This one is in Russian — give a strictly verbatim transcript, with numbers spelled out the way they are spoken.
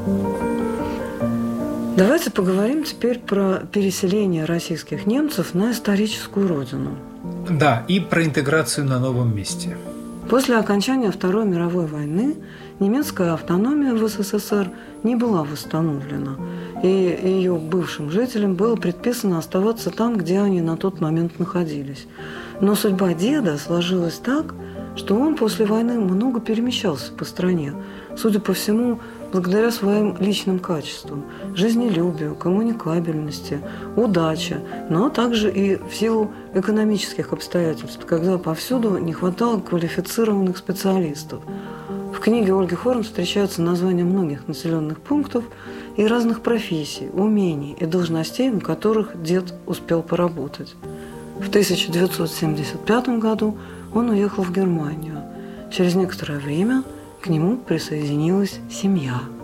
Давайте поговорим теперь про переселение российских немцев на историческую родину. Да, и про интеграцию на новом месте. После окончания Второй мировой войны немецкая автономия в СССР не была восстановлена, и ее бывшим жителям было предписано оставаться там, где они на тот момент находились. Но судьба деда сложилась так, что он после войны много перемещался по стране, судя по всему, благодаря своим личным качествам – жизнелюбию, коммуникабельности, удаче, но также и в силу экономических обстоятельств, когда повсюду не хватало квалифицированных специалистов. В книге Ольги Хорн встречаются названия многих населенных пунктов и разных профессий, умений и должностей, на которых дед успел поработать. В тысяча девятьсот семьдесят пятом году он уехал в Германию. Через некоторое время к нему присоединилась семья.